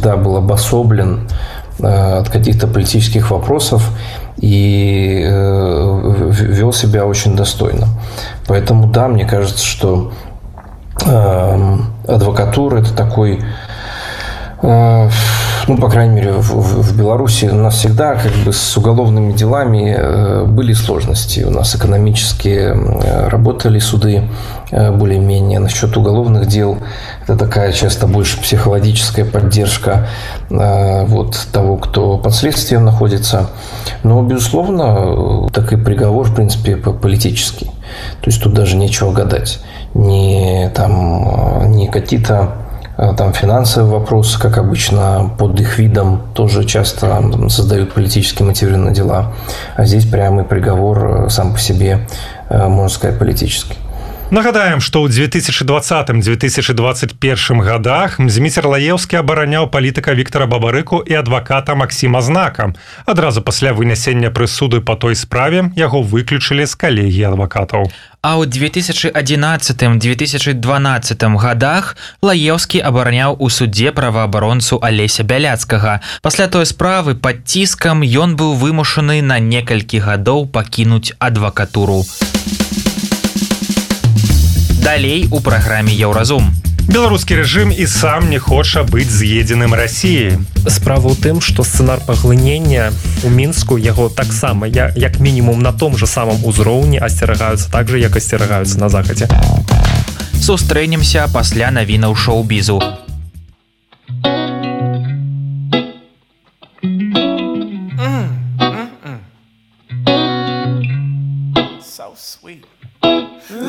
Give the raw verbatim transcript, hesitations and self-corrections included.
всегда был обособлен от каких-то политических вопросов и вел себя очень достойно. Поэтому, да, мне кажется, что адвокатура – это такой, ну, по крайней мере, в, в Беларуси у нас всегда как бы с уголовными делами были сложности. У нас экономически работали суды более-менее. Насчет уголовных дел это такая часто больше психологическая поддержка вот, того, кто под следствием находится. Но, безусловно, такой приговор, в принципе, политический. То есть тут даже нечего гадать. Не, там, не какие-то там финансовые вопросы, как обычно, под их видом тоже часто создают политически мотивированные дела. А здесь прямый приговор сам по себе, можно сказать, политический. Нагадаем, што ў две тысячи двадцатым - две тысячи двадцать первым годах Зміцер Лаеўскі абараняў палітыка Віктара Бабарыку і адваката Максіма Знака. Адразу пасля вынясення прысуды па той справе яго выключылі з калегіі адвакатаў. А ў две тысячи одиннадцатым - две тысячи дванаццатым годах Лаеўскі абараняў у судзе праваабаронцу Алеся Бяляцкага. Пасля той справы пад ціскам ён быў вымушаны на некалькі гадоў пакінуць адвакатуру. Далей у праграме «Еўразум». Беларускі рэжым і сам не хоча быць з'едзеным Расіяй. Справа ў тым, што сцэнар паглынення ў Мінску яго таксама, як мінімум на том же самым узроўні асцерагаюцца так жа, як асцерагаюцца на захадзе. Сустрэнемся пасля навінаў шоу-бізу. So sweet.